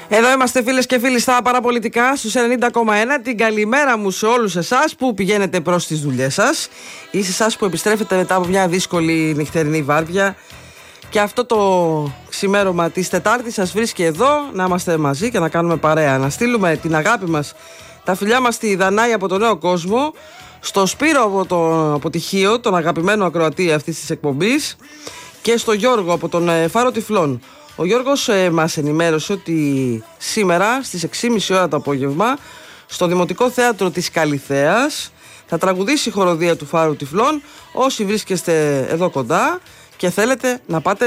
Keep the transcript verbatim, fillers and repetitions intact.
Εδώ είμαστε φίλες και φίλοι στα παραπολιτικά στους ενενήντα κόμμα ένα. Την καλημέρα μου σε όλους εσάς που πηγαίνετε προς τις δουλειές σας ή σε εσάς που επιστρέφετε μετά από μια δύσκολη νυχτερινή βάρδια. Και αυτό το ξημέρωμα της Τετάρτης σας βρίσκει εδώ να είμαστε μαζί και να κάνουμε παρέα. Να στείλουμε την αγάπη μας, τα φιλιά μας στη Δανάη από τον Νέο Κόσμο, στο Σπύρο από το Αποτυχείο, τον αγαπημένο ακροατή αυτής της εκπομπής, και στο Γιώργο από τον Φάρο Τυφλών. Ο Γιώργος ε, μας ενημέρωσε ότι σήμερα στις έξι και μισή ώρα το απόγευμα στο Δημοτικό Θέατρο της Καλιθέας θα τραγουδήσει η χοροδία του Φάρου Τυφλών. Όσοι βρίσκεστε εδώ κοντά και θέλετε να πάτε